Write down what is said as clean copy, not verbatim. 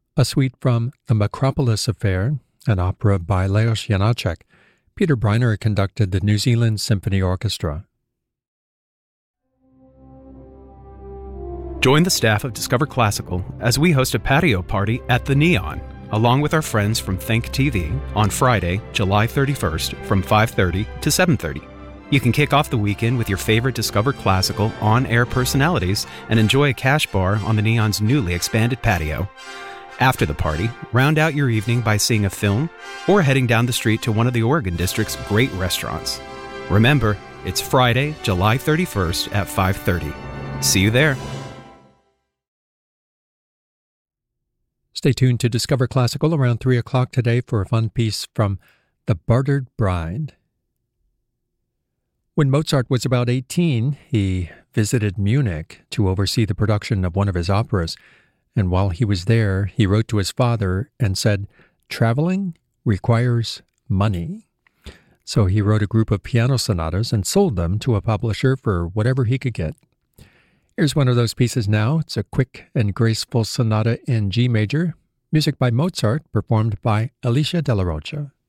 A suite from The Macropolis Affair, an opera by Leos Janáček. Peter Briner conducted the New Zealand Symphony Orchestra. Join the staff of Discover Classical as we host a patio party at the Neon, along with our friends from Think TV on Friday, July 31st from 5:30 to 7:30. You can kick off the weekend with your favorite Discover Classical on-air personalities and enjoy a cash bar on the Neon's newly expanded patio. After the party, round out your evening by seeing a film or heading down the street to one of the Oregon District's great restaurants. Remember, it's Friday, July 31st at 5:30. See you there. Stay tuned to Discover Classical around 3 o'clock today for a fun piece from The Bartered Bride. When Mozart was about 18, he visited Munich to oversee the production of one of his operas, and while he was there, he wrote to his father and said, "Traveling requires money." So he wrote a group of piano sonatas and sold them to a publisher for whatever he could get. Here's one of those pieces now. It's a quick and graceful sonata in G major, music by Mozart, performed by Alicia Della Rocha.